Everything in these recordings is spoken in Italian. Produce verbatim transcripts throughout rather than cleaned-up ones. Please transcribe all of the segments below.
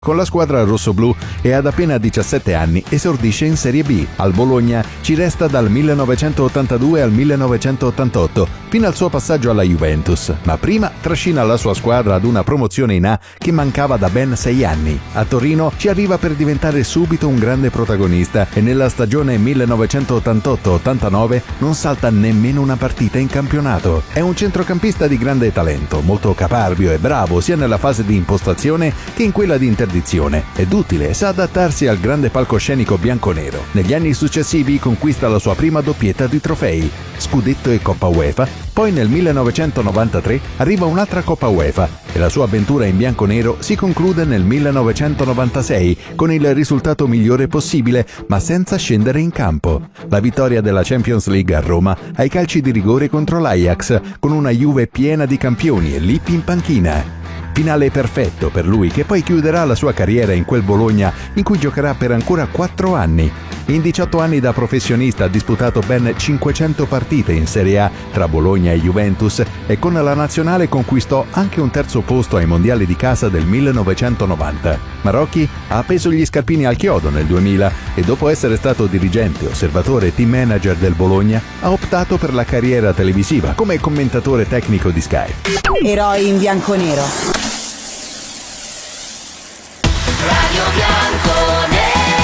Con la squadra rossoblù e ad appena diciassette anni esordisce in Serie B. Al Bologna ci resta dal millenovecentottantadue al millenovecentottantotto, fino al suo passaggio alla Juventus, ma prima trascina la sua squadra ad una promozione in A che mancava da ben sei anni. A Torino ci arriva per diventare subito un grande protagonista e nella stagione millenovecentottantotto ottantanove non salta nemmeno una partita in campionato. È un centrocampista di grande talento, molto caparbio e bravo sia nella fase di impostazione che in quella di interdizione. Ed utile, sa adattarsi al grande palcoscenico bianconero. Negli anni successivi conquista la sua prima doppietta di trofei, scudetto e Coppa UEFA. Poi nel millenovecentonovantatré arriva un'altra Coppa UEFA e la sua avventura in bianconero si conclude nel millenovecentonovantasei con il risultato migliore possibile, ma senza scendere in campo. La vittoria della Champions League a Roma ai calci di rigore contro l'Ajax, con una Juve piena di campioni e Lippi in panchina. Finale perfetto per lui, che poi chiuderà la sua carriera in quel Bologna in cui giocherà per ancora quattro anni. In diciotto anni da professionista ha disputato ben cinquecento partite in Serie A tra Bologna e Juventus e con la nazionale conquistò anche un terzo posto ai mondiali di casa del millenovecentonovanta. Marocchi ha appeso gli scarpini al chiodo nel duemila e dopo essere stato dirigente, osservatore e team manager del Bologna ha optato per la carriera televisiva come commentatore tecnico di Sky. Eroi in bianconero. Radio Bianconera.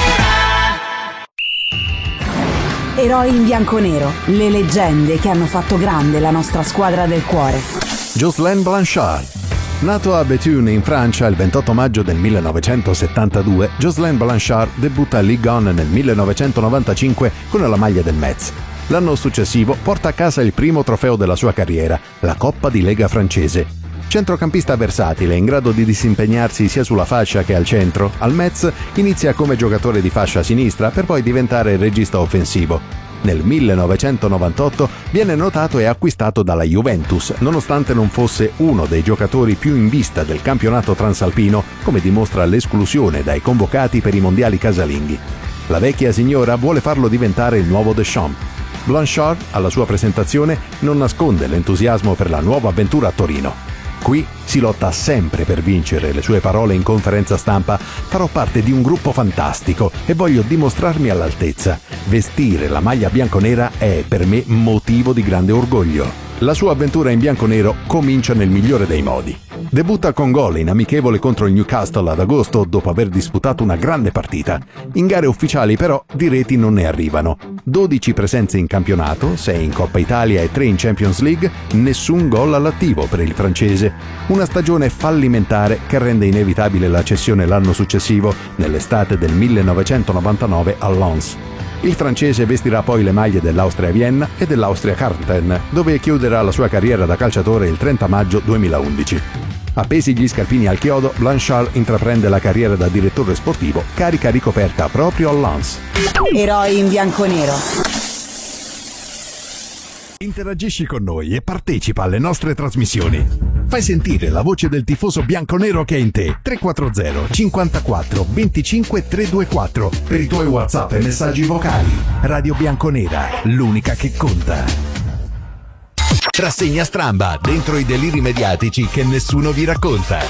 Eroi in bianconero, le leggende che hanno fatto grande la nostra squadra del cuore. Jocelyn Blanchard. Nato a Béthune in Francia il ventotto maggio del millenovecentosettantadue, Jocelyn Blanchard debutta a Ligue uno nel millenovecentonovantacinque con la maglia del Metz. L'anno successivo porta a casa il primo trofeo della sua carriera, la Coppa di Lega francese. Centrocampista versatile, in grado di disimpegnarsi sia sulla fascia che al centro, al Metz inizia come giocatore di fascia sinistra per poi diventare regista offensivo. Nel millenovecentonovantotto viene notato e acquistato dalla Juventus, nonostante non fosse uno dei giocatori più in vista del campionato transalpino, come dimostra l'esclusione dai convocati per i mondiali casalinghi. La vecchia signora vuole farlo diventare il nuovo Deschamps. Blanchard, alla sua presentazione, non nasconde l'entusiasmo per la nuova avventura a Torino. Qui si lotta sempre per vincere, le sue parole in conferenza stampa: farò parte di un gruppo fantastico e voglio dimostrarmi all'altezza. Vestire la maglia bianconera è per me motivo di grande orgoglio. La sua avventura in bianconero comincia nel migliore dei modi. Debutta con gol in amichevole contro il Newcastle ad agosto dopo aver disputato una grande partita. In gare ufficiali però di reti non ne arrivano. dodici presenze in campionato, sei in Coppa Italia e tre in Champions League, nessun gol all'attivo per il francese. Una stagione fallimentare che rende inevitabile la cessione l'anno successivo, nell'estate del millenovecentonovantanove, a Lens. Il francese vestirà poi le maglie dell'Austria Vienna e dell'Austria Kärnten, dove chiuderà la sua carriera da calciatore il trenta maggio duemilaundici. Appesi gli scarpini al chiodo, Blanchard intraprende la carriera da direttore sportivo, carica ricoperta proprio al Lens. Eroi in bianconero. Interagisci con noi e partecipa alle nostre trasmissioni. Fai sentire la voce del tifoso bianconero che è in te. tre quattro zero cinquantaquattro venticinque trecentoventiquattro per i tuoi WhatsApp e messaggi vocali. Radio Bianconera, l'unica che conta. Rassegna stramba, dentro i deliri mediatici che nessuno vi racconta.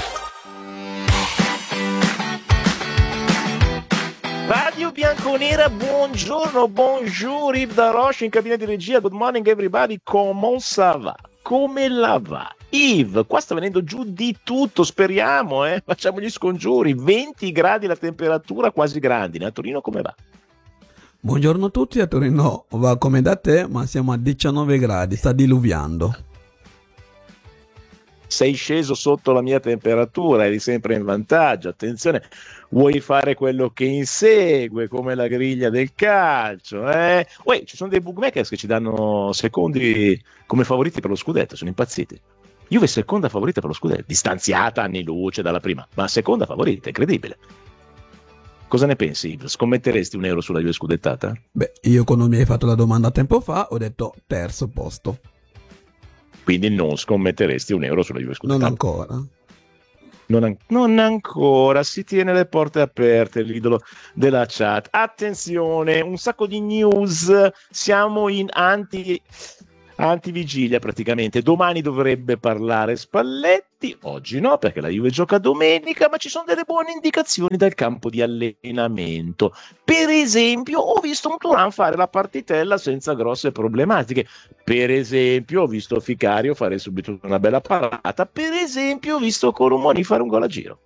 Radio Bianconera, buongiorno, bonjour, Yves Daroche in cabina di regia. Good morning everybody, comment ça va? Come la va? Yves, qua sta venendo giù di tutto, speriamo, eh? Facciamo gli scongiuri. venti gradi la temperatura, quasi grandine. A Torino come va? Buongiorno a tutti, a Torino va come da te, ma siamo a diciannove gradi, sta diluviando. Sei sceso sotto la mia temperatura, eri sempre in vantaggio, attenzione, vuoi fare quello che insegue, come la griglia del calcio, eh? Uè, ci sono dei bookmakers che ci danno secondi come favoriti per lo scudetto, sono impazziti. Juve seconda favorita per lo scudetto, distanziata anni luce dalla prima, ma seconda favorita, incredibile. Cosa ne pensi? Scommetteresti un euro sulla Juve scudettata? Beh, io quando mi hai fatto la domanda tempo fa ho detto terzo posto. Quindi non scommetteresti un euro sulla Juve scudettata? Non ancora. Non, an- non ancora, si tiene le porte aperte, l'idolo della chat. Attenzione, un sacco di news, siamo in anti... antivigilia praticamente. Domani dovrebbe parlare Spalletti, oggi no perché la Juve gioca domenica, ma ci sono delle buone indicazioni dal campo di allenamento. Per esempio ho visto un Thuram fare la partitella senza grosse problematiche, per esempio ho visto Ficario fare subito una bella parata, per esempio ho visto Colomoni fare un gol a giro.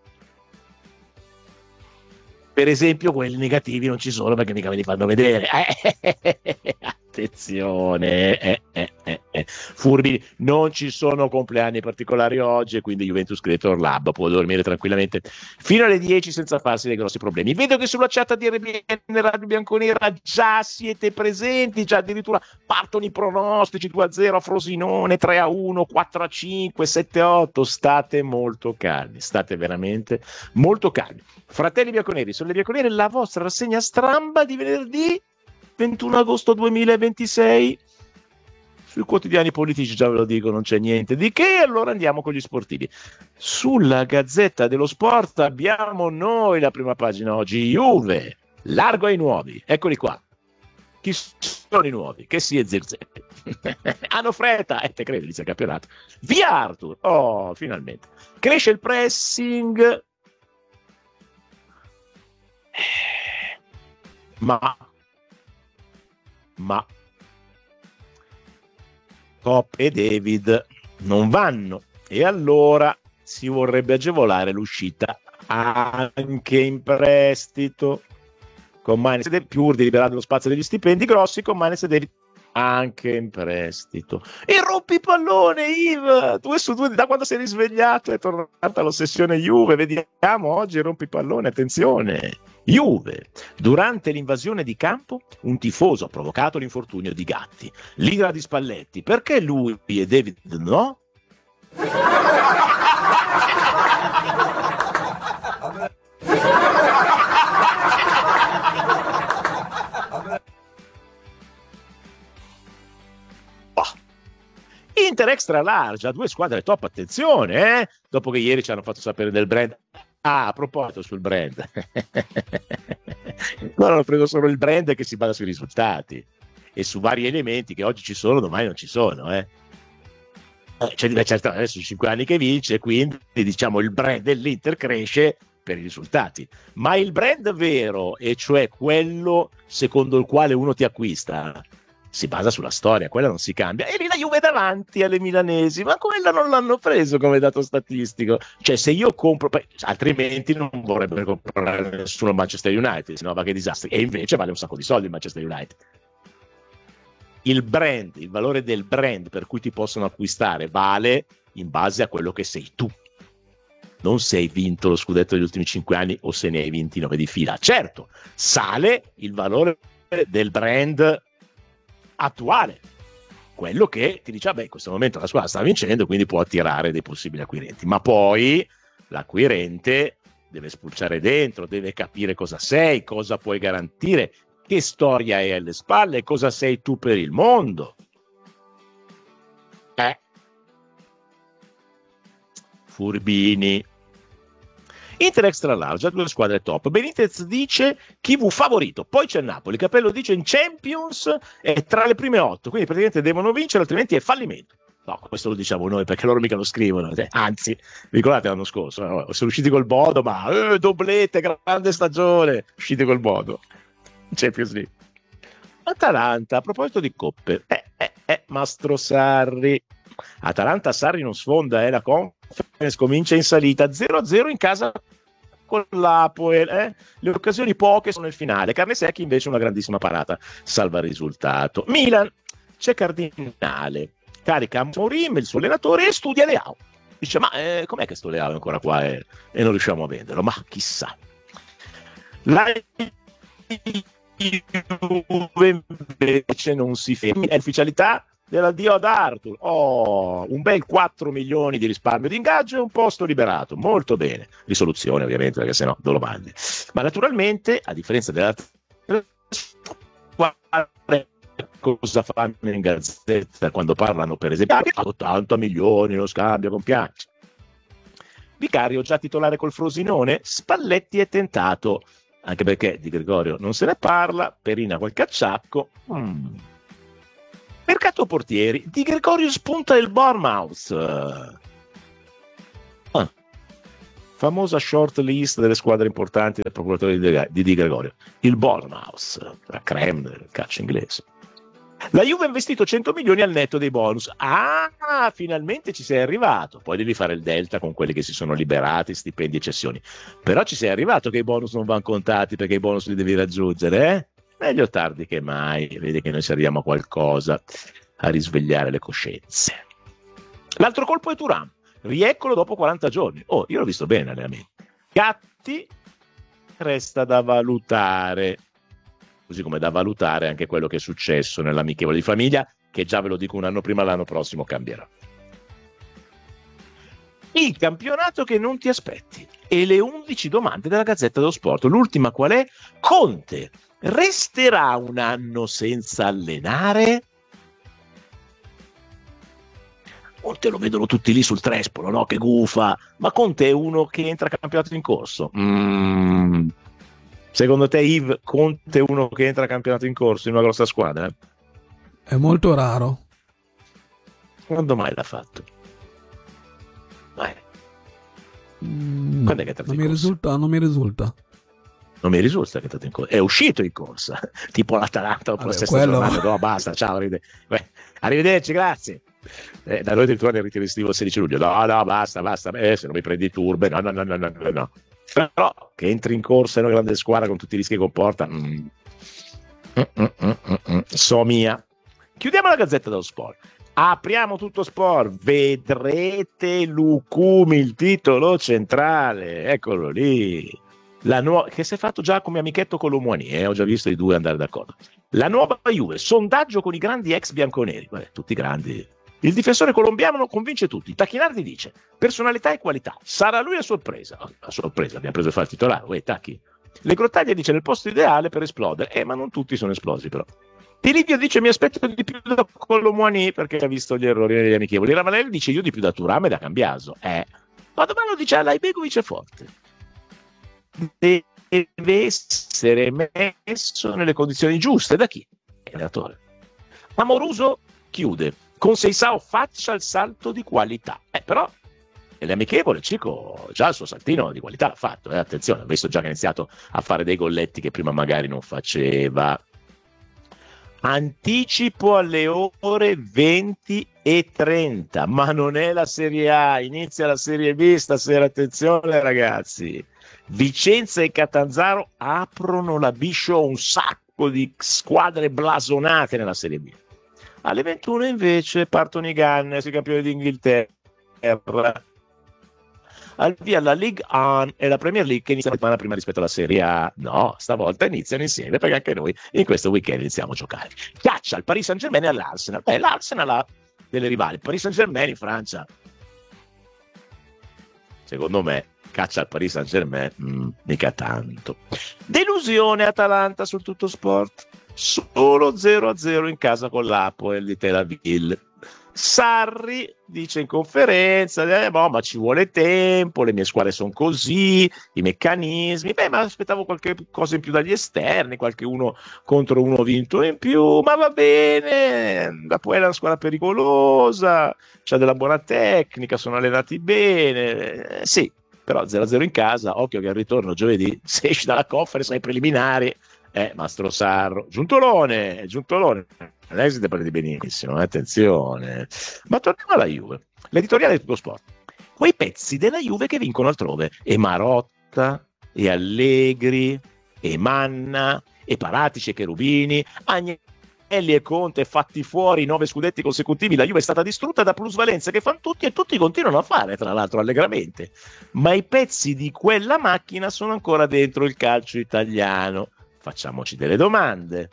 Per esempio quelli negativi non ci sono perché mica me li fanno vedere. Eh, attenzione, eh, eh, eh, eh. Furbi, non ci sono compleanni particolari oggi e quindi Juventus Creator Lab può dormire tranquillamente fino alle dieci senza farsi dei grossi problemi. Vedo che sulla chat di R B N Radio Bianconera già siete presenti, già addirittura partono i pronostici: due a zero a Frosinone, tre a uno, quattro a cinque, sette a otto. State molto calmi, state veramente molto calmi. Fratelli bianconeri, sono le bianconere, la vostra rassegna stramba di venerdì ventuno agosto duemilaventisei. Sui quotidiani politici già ve lo dico, non c'è niente di che. Allora andiamo con gli sportivi. Sulla Gazzetta dello Sport abbiamo noi la prima pagina oggi: Juve, largo ai nuovi. Eccoli qua. Chi sono i nuovi? Che si è Zirzeppe. Hanno fretta, e eh, te credi, inizia il campionato. Via Arthur, oh, finalmente. Cresce il pressing. Ma ma Pop e David non vanno e allora si vorrebbe agevolare l'uscita anche in prestito con Manes e David, pur di liberare lo spazio degli stipendi grossi con Manes e David anche in prestito. E rompi pallone, Yves, due su due da quando sei risvegliato è tornata l'ossessione Juve. Vediamo oggi rompi pallone, attenzione. Juve, durante l'invasione di campo un tifoso ha provocato l'infortunio di Gatti, l'ira di Spalletti, perché lui e David no? Inter extra large, a due squadre top, attenzione, eh? Dopo che ieri ci hanno fatto sapere del brand. Ah, a proposito sul brand. No, hanno preso solo il brand che si basa sui risultati e su vari elementi che oggi ci sono, domani non ci sono, eh? Cioè, certo, adesso cinque anni che vince, quindi diciamo il brand dell'Inter cresce per i risultati, ma il brand vero, e cioè quello secondo il quale uno ti acquista, si basa sulla storia, quella non si cambia. E lì la Juve davanti alle milanesi, ma quella non l'hanno preso come dato statistico. Cioè, se io compro, altrimenti non vorrebbero comprare nessuno al Manchester United, sennò va che disastro. E invece vale un sacco di soldi il Manchester United. Il brand, il valore del brand per cui ti possono acquistare vale in base a quello che sei tu. Non se hai vinto lo scudetto degli ultimi cinque anni o se ne hai vinti nove di fila. Certo, sale il valore del brand attuale, quello che ti dice, beh, in questo momento la squadra sta vincendo, quindi può attirare dei possibili acquirenti, ma poi l'acquirente deve spulciare dentro, deve capire cosa sei, cosa puoi garantire, che storia hai alle spalle, cosa sei tu per il mondo. Eh furbini. Inter extra large, due squadre top. Benitez dice chi vu favorito, poi c'è Napoli. Capello dice in Champions è tra le prime otto, quindi praticamente devono vincere, altrimenti è fallimento. No, questo lo diciamo noi perché loro mica lo scrivono, anzi, ricordate l'anno scorso, no? Sono usciti col Bodo, ma eh, doblete, grande stagione, usciti col Bodo, Champions League. Atalanta, a proposito di coppe, eh, eh, eh, Mastro Sarri, Atalanta Sarri non sfonda, eh, la Conference comincia in salita, zero a zero in casa con l'Apoel, eh? Le occasioni poche sono nel finale, Carne Secchi invece una grandissima parata salva il risultato. Milan, c'è Cardinale, carica Mourinho, il suo allenatore, e studia Leao, dice ma eh, com'è che sto Leao è ancora qua eh? E non riusciamo a venderlo, ma chissà. La Juve invece non si ferma, è ufficialità dell'addio ad Arthur, oh, un bel quattro milioni di risparmio di ingaggio e un posto liberato, molto bene, risoluzione ovviamente perché sennò non lo mandi, ma naturalmente a differenza della squadra, cosa fanno in Gazzetta quando parlano per esempio di ottanta milioni lo scambio con Pianci. Vicario già titolare col Frosinone, Spalletti è tentato, anche perché di Gregorio non se ne parla, Perina qualche acciacco. mm. Mercato portieri, Di Gregorio spunta il Bournemouth. Ah. Famosa short list delle squadre importanti del procuratore di Di, di Gregorio. Il Bournemouth, la creme del calcio inglese. La Juve ha investito cento milioni al netto dei bonus. Ah, finalmente ci sei arrivato. Poi devi fare il delta con quelli che si sono liberati, stipendi e cessioni. Però ci sei arrivato che i bonus non vanno contati perché i bonus li devi raggiungere, eh? Meglio tardi che mai. Vedi che noi serviamo a qualcosa, a risvegliare le coscienze. L'altro colpo è Thuram. Rieccolo dopo quaranta giorni. Oh, io l'ho visto bene allenamento. Gatti resta da valutare. Così come da valutare anche quello che è successo nell'amichevole di famiglia, che già ve lo dico un anno prima, l'anno prossimo cambierà. Il campionato che non ti aspetti e le undici domande della Gazzetta dello Sport. L'ultima qual è? Conte resterà un anno senza allenare? Conte lo vedono tutti lì sul trespolo, no? Che gufa. Ma Conte è uno che entra a campionato in corso? Mm. Secondo te, Yves, Conte è uno che entra a campionato in corso in una grossa squadra? È molto raro. Quando mai l'ha fatto? Mai. Mm, Quando è che è entrato non in mi corsa? risulta, non mi risulta. Non mi risulta che è entrato in corsa. È uscito in corsa, tipo l'Atalanta dopo Vabbè, la sesta quello... giornata. No, basta, ciao, arrivederci, Beh, arrivederci grazie. Eh, da noi addirittura nel ritiro estivo il sedici luglio. No, no, basta, basta. Eh, se non mi prendi turbe, no, no, no, no, no, no. Però che entri in corsa in una grande squadra con tutti i rischi che comporta, mm. Mm, mm, mm, mm, so mia. Chiudiamo la Gazzetta dello Sport. Apriamo tutto sport. Vedrete Lucumi, il titolo centrale. Eccolo lì. La nuova che si è fatto già come amichetto con l'Omuani, eh? Ho già visto i due andare d'accordo. La nuova Juve, sondaggio con i grandi ex bianconeri. Vabbè, tutti grandi. Il difensore colombiano convince tutti. Tacchinardi dice personalità e qualità. Sarà lui a sorpresa. Oh, a sorpresa, abbiamo preso a fare il titolare. Uè, Tacchi. Le Grottaglie dice nel posto ideale per esplodere. Eh, ma non tutti sono esplosi, però. Di Livio dice mi aspetto di più da Colomwani perché ha visto gli errori negli amichevoli. Ravanelli dice io di più da Thuram e da Cambiaso. Eh. Ma domani dice Alaibegovic è forte. Deve essere messo nelle condizioni giuste. Da chi? Allenatore. Amoruso chiude. Con Seisao faccia il salto di qualità. Eh, però l'amichevole Cico già il suo saltino di qualità l'ha fatto. Eh. Attenzione, ho visto già che ha iniziato a fare dei golletti che prima magari non faceva. Anticipo alle ore venti e trenta, ma non è la Serie A, inizia la Serie B stasera, attenzione ragazzi. Vicenza e Catanzaro aprono la biscio, un sacco di squadre blasonate nella Serie B. Alle ventuno invece partono i Gunners, i campioni d'Inghilterra. Al via la Ligue uno e la Premier League che inizia la settimana prima rispetto alla Serie A. No, stavolta iniziano insieme perché anche noi in questo weekend iniziamo a giocare. Caccia al Paris Saint-Germain e all'Arsenal. Beh, l'Arsenal ha delle rivali. Paris Saint-Germain in Francia, secondo me, caccia al Paris Saint-Germain, mm, mica tanto. Delusione Atalanta sul tutto sport. Solo zero a zero in casa con l'Apoel di Tel Aviv. Sarri dice in conferenza eh, boh, ma ci vuole tempo, le mie squadre sono così, i meccanismi, beh ma aspettavo qualche cosa in più dagli esterni, qualche uno contro uno vinto in più, ma va bene, l'Apoel è una squadra pericolosa, c'ha della buona tecnica, sono allenati bene, eh, sì, però zero a zero in casa, occhio che al ritorno giovedì se esci dalla conference ai preliminari. Eh, Mastro Sarro, Giuntolone, Giuntolone, l'esito prendi benissimo, eh, attenzione. Ma torniamo alla Juve, l'editoriale di Tutto Sport. Quei pezzi della Juve che vincono altrove, e Marotta, e Allegri, e Manna, e Paratici e Cherubini, Agnelli e Conte fatti fuori nove scudetti consecutivi, la Juve è stata distrutta da plusvalenze che fanno tutti e tutti continuano a fare, tra l'altro allegramente. Ma i pezzi di quella macchina sono ancora dentro il calcio italiano. Facciamoci delle domande.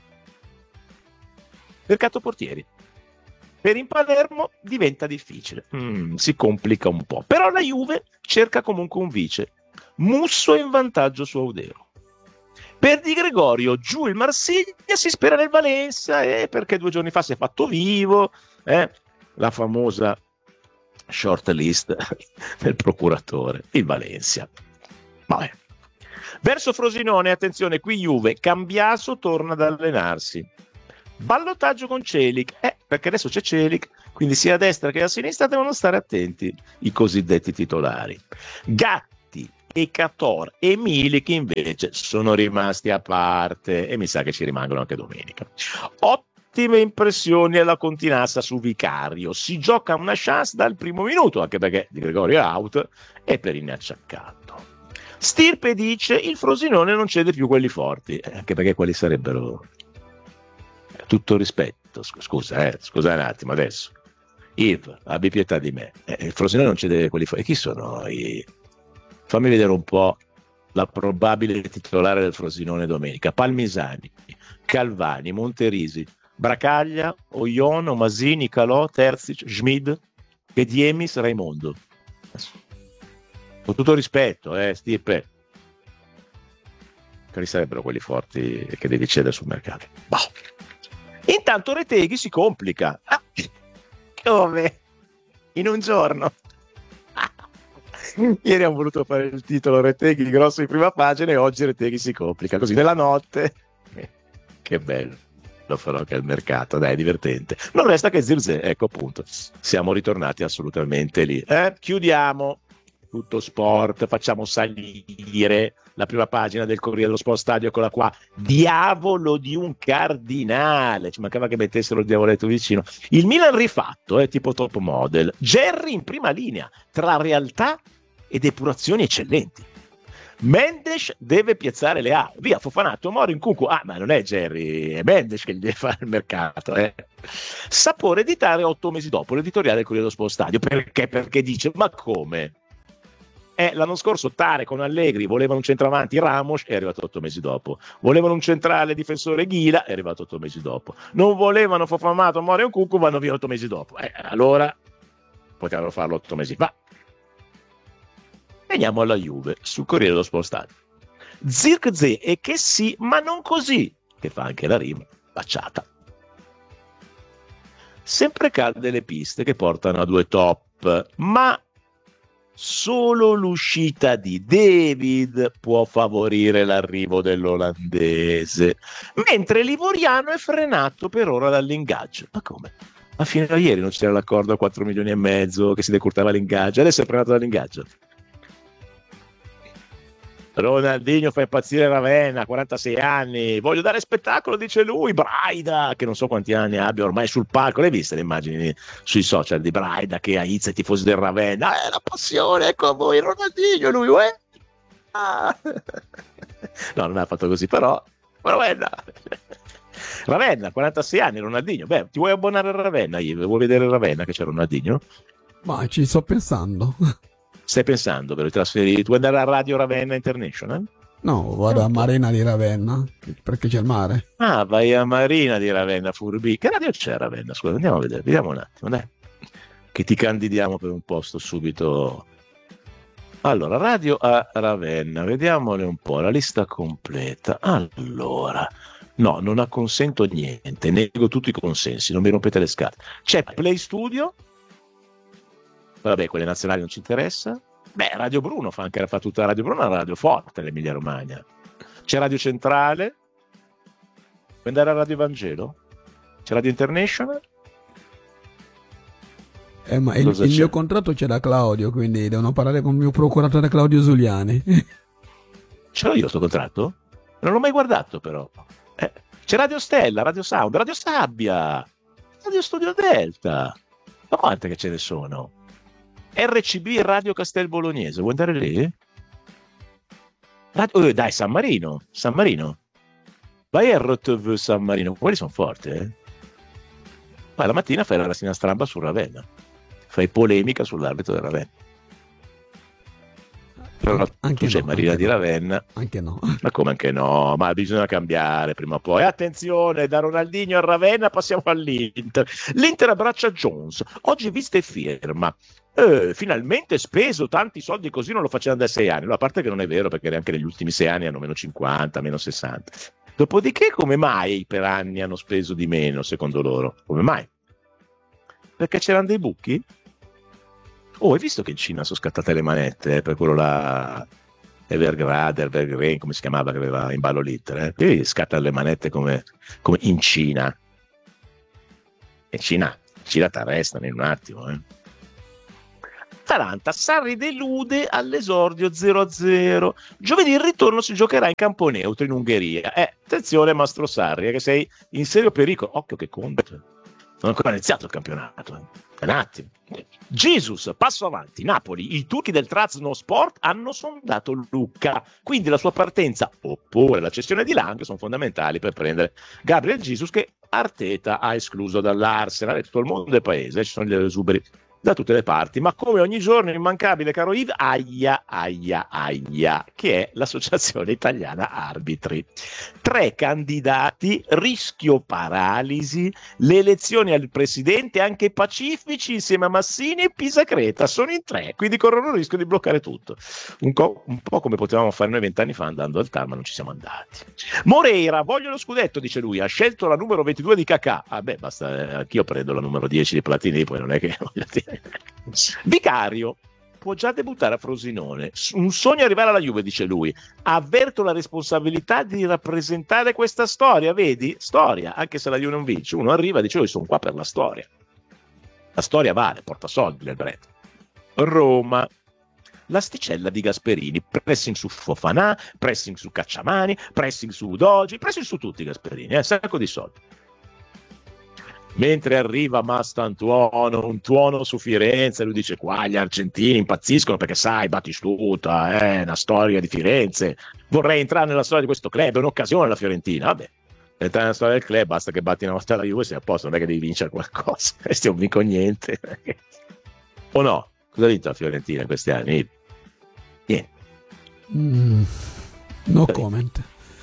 Mercato portieri. Per il Palermo diventa difficile. Mm, si complica un po'. Però la Juve cerca comunque un vice. Musso in vantaggio su Audero. Per Di Gregorio giù il Marsiglia, si spera nel Valencia, eh, perché due giorni fa si è fatto vivo. Eh, la famosa short list del procuratore. Il Valencia. Vabbè. Verso Frosinone, attenzione, qui Juve, Cambiaso torna ad allenarsi. Ballottaggio con Celik, eh, perché adesso c'è Celik, quindi sia a destra che a sinistra devono stare attenti i cosiddetti titolari. Gatti e Cator e Milik invece sono rimasti a parte e mi sa che ci rimangono anche domenica. Ottime impressioni alla Continassa su Vicario, si gioca una chance dal primo minuto, anche perché Di Gregorio è out e Perin è acciaccato. Stirpe dice il Frosinone non cede più quelli forti, eh, anche perché quelli sarebbero, tutto rispetto, scusa, eh, scusa un attimo adesso, Yves, abbi pietà di me, eh, il Frosinone non cede quelli forti, e chi sono i... fammi vedere un po' la probabile titolare del Frosinone domenica: Palmisani, Calvani, Monterisi, Bracaglia, Oion, Masini, Calò, Terzic, Schmid, Pediemis, Raimondo. Con tutto rispetto, eh, Stirpe, quali sarebbero quelli forti che devi cedere sul mercato? Boh. Intanto Reteghi si complica. Ah, come? In un giorno. Ieri hanno voluto fare il titolo Reteghi grosso in prima pagina e oggi Reteghi si complica così nella notte. Che bello, lo farò anche al mercato, dai, è divertente. Non resta che Zirze, ecco appunto, siamo ritornati assolutamente lì. Eh, chiudiamo Tutto Sport, facciamo salire la prima pagina del Corriere dello Sport Stadio, eccola qua, diavolo di un cardinale, ci mancava che mettessero il diavoletto vicino. Il Milan rifatto, è eh, tipo top model, Gerry in prima linea, tra realtà ed epurazioni eccellenti. Mendes deve piazzare le A, via Fofana, Tomori, Nkunku, ah ma non è Gerry, è Mendes che gli deve fare il mercato, eh. Sapore editare otto mesi dopo l'editoriale del Corriere dello Sport Stadio, perché? Perché dice, ma come? Eh, l'anno scorso Tare con Allegri volevano un centravanti, Ramos è arrivato otto mesi dopo, volevano un centrale difensore, Ghila è arrivato otto mesi dopo, non volevano Fofana, Tomori e Nkunku, vanno via otto mesi dopo, eh, allora potevano farlo otto mesi fa. Veniamo alla Juve sul Corriere dello Sport Stadio. Zirkzee e che sì, ma non così, che fa anche la rima baciata. Sempre calde le piste che portano a due top, ma solo l'uscita di David può favorire l'arrivo dell'olandese, mentre l'ivoriano è frenato per ora dall'ingaggio. Ma come? Ma fino a ieri non c'era l'accordo a quattro milioni e mezzo che si decurtava l'ingaggio, adesso è frenato dall'ingaggio. Ronaldinho fa impazzire Ravenna, quarantasei anni, voglio dare spettacolo, dice lui. Braida, che non so quanti anni abbia ormai sul palco, le hai viste le immagini sui social di Braida che aizza i tifosi del Ravenna, è eh, la passione, ecco a voi Ronaldinho, lui uè. Ah. No, non ha fatto così, però Ravenna Ravenna, quarantasei anni, Ronaldinho, beh, ti vuoi abbonare a Ravenna, Yves? Vuoi vedere Ravenna che c'è Ronaldinho? Ma ci sto pensando. Stai pensando per trasferire? Tu vuoi andare a Radio Ravenna International? No, vado a Marina di Ravenna perché c'è il mare. Ah, vai a Marina di Ravenna, furbi. Che radio c'è a Ravenna? Scusa, andiamo a vedere, vediamo un attimo, dai. Che ti candidiamo per un posto subito. Allora, radio a Ravenna, vediamole un po', la lista completa. Allora, no, non acconsento niente, nego tutti i consensi, non mi rompete le scatole. C'è Play Studio. Vabbè, quelle nazionali non ci interessa. Beh, Radio Bruno fa anche fa tutta Radio Bruno, una radio forte nell'Emilia Romagna. C'è Radio Centrale. Vuoi andare a Radio Vangelo? C'è Radio International? Eh, ma il, il mio contratto c'era Claudio, quindi devono parlare con il mio procuratore Claudio Zuliani. Ce l'ho io sto contratto? Non l'ho mai guardato però. Eh, c'è Radio Stella, Radio Sound, Radio Sabbia, Radio Studio Delta. Ma quante che ce ne sono? R C B Radio Castel Bolognese, vuoi andare lì? Radio... Oh, dai, San Marino, San Marino. Vai a R T V San Marino, quelli sono forti, eh? Ma la mattina fai la rassegna stramba su Ravenna, fai polemica sull'arbitro del Ravenna. Però anche c'è no, Marina di Ravenna. Anche no. Ma come anche no? Ma bisogna cambiare prima o poi. Attenzione, da Ronaldinho a Ravenna passiamo all'Inter. L'Inter abbraccia Jones. Oggi vista e firma. Eh, finalmente speso tanti soldi così non lo facevano da sei anni. No, a parte che non è vero, perché anche negli ultimi sei anni hanno meno cinquanta, meno sessanta. Dopodiché come mai per anni hanno speso di meno secondo loro? Come mai? Perché c'erano dei buchi? Oh, hai visto che in Cina sono scattate le manette eh, per quello là Evergrande, Evergreen, come si chiamava, che aveva in ballo l'Inter? Eh? Qui scattano le manette come, come in Cina. E Cina, Cina ti arrestano in un attimo. Eh. Atalanta, Sarri delude all'esordio zero a zero. Giovedì il ritorno si giocherà in campo neutro in Ungheria. Eh, attenzione Mastro Sarri, eh, che sei in serio pericolo. Occhio che conto. Non è ancora iniziato il campionato. Eh. Un attimo. Jesus, passo avanti. Napoli, i turchi del Trabzonspor hanno sondato Lucca, quindi la sua partenza oppure la cessione di Lang sono fondamentali per prendere Gabriel Jesus, che Arteta ha escluso dall'Arsenal. Tutto il mondo è paese, ci sono gli esuberi da tutte le parti, ma come ogni giorno immancabile, caro Yves, aia aia aia, che è l'associazione italiana arbitri. Tre candidati, rischio paralisi, le elezioni al presidente anche pacifici insieme a Massini e Pisacreta, sono in tre, quindi corrono il rischio di bloccare tutto. Un, co- un po' come potevamo fare noi vent'anni fa andando al T A R, ma non ci siamo andati. Moreira, voglio lo scudetto, dice lui, ha scelto la numero ventidue di Cacà. Ah beh, basta, eh, anch'io prendo la numero dieci di Platini, poi non è che voglio dire. Vicario può già debuttare a Frosinone, un sogno arrivare alla Juve, dice lui. Avverto la responsabilità di rappresentare questa storia, vedi? Storia, anche se la Juve non vince, uno arriva e dice io sono qua per la storia, la storia vale, porta soldi nel brand. Roma, l'asticella di Gasperini, pressing su Fofana, pressing su Cacciamani, pressing su Udogi, pressing su tutti Gasperini, eh, sacco di soldi. Mentre arriva Mastantuono, un tuono su Firenze, lui dice qua gli argentini impazziscono perché sai, Battistuta, è eh, una storia di Firenze, vorrei entrare nella storia di questo club, è un'occasione la Fiorentina, vabbè, entrare nella storia del club basta che batti una volta la Juve, sei a posto, non è che devi vincere qualcosa, questi non vinco niente. O no? Cosa ha vinto la Fiorentina in questi anni? Niente. Mm, no comment.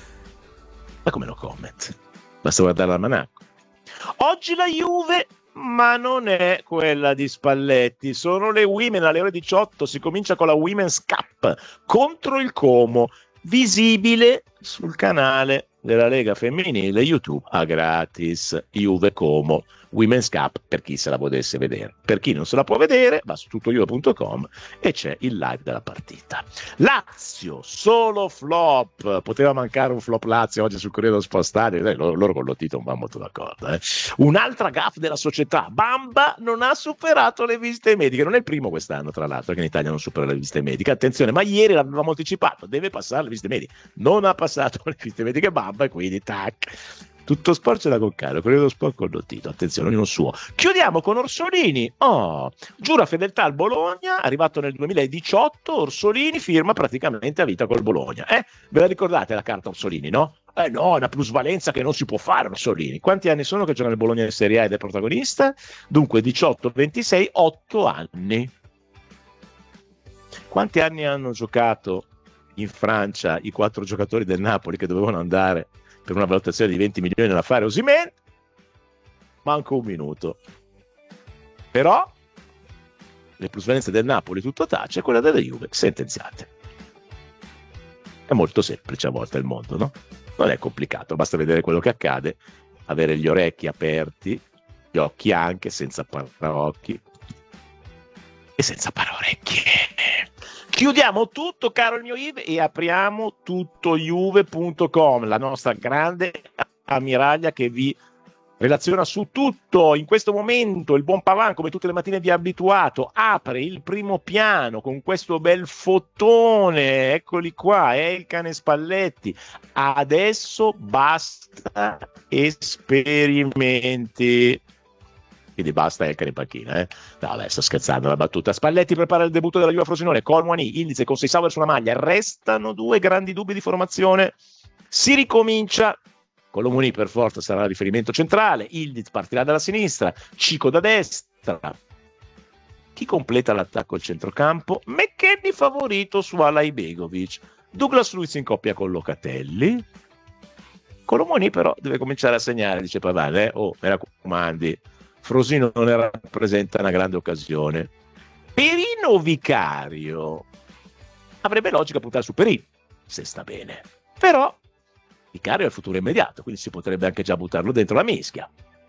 Ma come no comment? Basta guardare l'almanacco. Oggi la Juve, ma non è quella di Spalletti, sono le Women alle ore diciotto, si comincia con la Women's Cup contro il Como, visibile sul canale della Lega Femminile YouTube a gratis. Juve Como Women's Cup, per chi se la potesse vedere. Per chi non se la può vedere va su tuttojuve punto com e c'è il live della partita. Lazio, solo flop, poteva mancare un flop Lazio oggi sul Corriere dello Sport Stadio, eh, loro, loro con lo Tito non vanno molto d'accordo. Eh. Un'altra gaffe della società, Bamba non ha superato le visite mediche, non è il primo quest'anno tra l'altro che in Italia non supera le visite mediche, attenzione, ma ieri l'avevamo anticipato, deve passare le visite mediche, non ha passato le visite mediche Bamba e quindi tac. Tutto sport ce l'ha con caro, Corriere dello Sport con Lottito, attenzione, ognuno suo. Chiudiamo con Orsolini, oh, giura fedeltà al Bologna, arrivato nel duemiladiciotto, Orsolini firma praticamente a vita col Bologna. Eh? Ve la ricordate la carta Orsolini, no? Eh no, è una plusvalenza che non si può fare Orsolini. Quanti anni sono che gioca nel Bologna in Serie A ed è protagonista? Dunque diciotto, ventisei, otto anni. Quanti anni hanno giocato in Francia i quattro giocatori del Napoli che dovevano andare per una valutazione di venti milioni nell'affare Osimhen? Manco un minuto. Però le plusvalenze del Napoli tutto tace e quella della Juve sentenziate. È molto semplice a volte il mondo, no? Non è complicato, basta vedere quello che accade, avere gli orecchi aperti, gli occhi anche, senza paraocchi e senza paraorecchie. Chiudiamo tutto, caro il mio Yves, e apriamo tuttojuve punto com, la nostra grande ammiraglia che vi relaziona su tutto. In questo momento il buon Pavan, come tutte le mattine vi ha abituato, apre il primo piano con questo bel fotone, eccoli qua, è il cane Spalletti. Adesso basta esperimenti. Quindi basta Elkan in panchina, eh? No, vabbè, sto scherzando, la battuta. Spalletti prepara il debutto della Juve a Frosinone, Colmuani, Ildiz con Seisauer sulla maglia, restano due grandi dubbi di formazione, si ricomincia, Colomuni per forza sarà il riferimento centrale, Ildiz partirà dalla sinistra, Cico da destra, chi completa l'attacco al centrocampo? McKennie favorito su Alaibegovic, Douglas Luiz in coppia con Locatelli, Colomuni però deve cominciare a segnare, dice Pavan, eh? Oh, mi raccomandi, Frosinone rappresenta una grande occasione. Perino Vicario avrebbe logica puntare su Perino se sta bene, però Vicario è il futuro immediato, quindi si potrebbe anche già buttarlo dentro la mischia.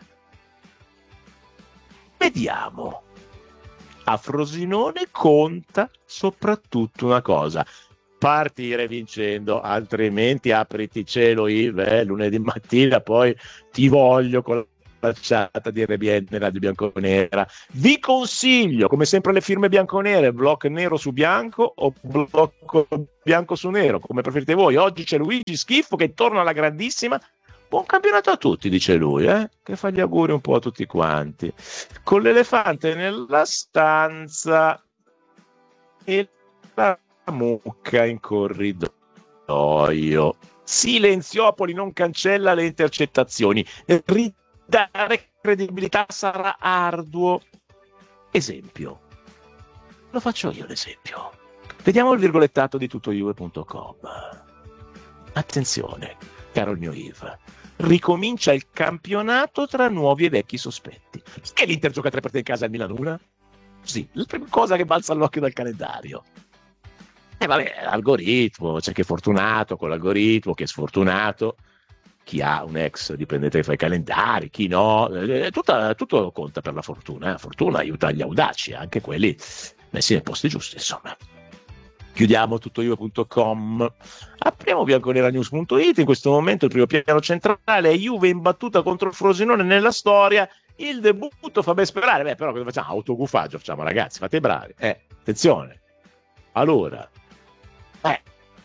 Vediamo. A Frosinone conta soprattutto una cosa: partire vincendo, altrimenti apriti cielo Yves, eh, lunedì mattina poi ti voglio con chat di R B N Radio Bianconera. Vi consiglio, come sempre, le firme bianconere, blocco nero su bianco o blocco bianco su nero, come preferite voi. Oggi c'è Luigi Schiffo che torna alla grandissima. Buon campionato a tutti, dice lui, eh? Che fa gli auguri un po' a tutti quanti. Con l'elefante nella stanza e la mucca in corridoio. Silenziopoli non cancella le intercettazioni. Ridare credibilità sarà arduo. Esempio. Lo faccio io l'esempio. Vediamo il virgolettato di tuttojuve punto com. Attenzione, caro il mio Yves. Ricomincia il campionato tra nuovi e vecchi sospetti. Che l'Inter gioca tre partite in casa al Milan una? Sì, la prima cosa che balza all'occhio dal calendario. E eh vabbè, algoritmo, c'è chi è fortunato con l'algoritmo, chi è sfortunato, chi ha un ex dipendente che fa i calendari, chi no, eh, tutta, tutto conta per la fortuna. La eh. fortuna aiuta gli audaci, anche quelli messi nei posti giusti, insomma. Chiudiamo tuttojuve punto com, apriamo bianconeranews punto it. In questo momento il primo piano centrale è Juve in battuta contro il Frosinone nella storia. Il debutto fa ben sperare. Beh, però cosa facciamo? Autogufaggio facciamo, ragazzi, fate i bravi. Eh, attenzione. Allora, eh,